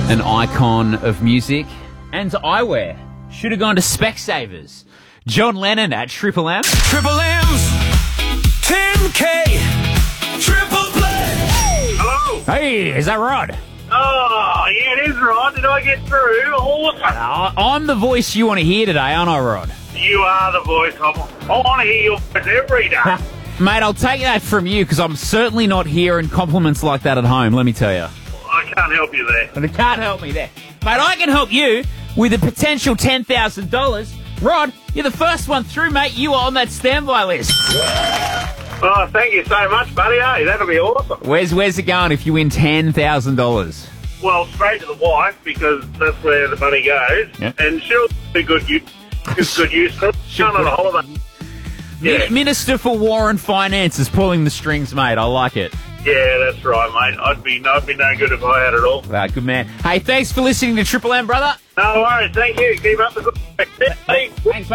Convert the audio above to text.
An icon of music and eyewear. Should have gone to Specsavers. John Lennon at Triple M. Triple M's 10K Triple Play. Hello. Hey, is that Rod? Oh, yeah, it is Rod. Did I get through? Awesome. I'm the voice you want to hear today, aren't I, Rod? You are the voice. I want to hear your voice every day. Mate, I'll take that from you because I'm certainly not hearing compliments like that at home, let me tell you. I can't help you there. And it can't help me there. Mate, I can help you with a potential $10,000. Rod, you're the first one through, mate. You are on that standby list. Oh, thank you so much, buddy. Hey, that'll be awesome. Where's it going if you win $10,000? Well, straight to the wife because that's where the money goes. Yep. And she'll be good use. Good use. She's on a holiday. Yeah. Minister for War and Finance is pulling the strings, mate. I like it. Yeah, that's right, mate. I'd be no good if I had it all. Good man. Hey, thanks for listening to Triple M, brother. No worries. Thank you. Keep up the good work. Thanks, mate.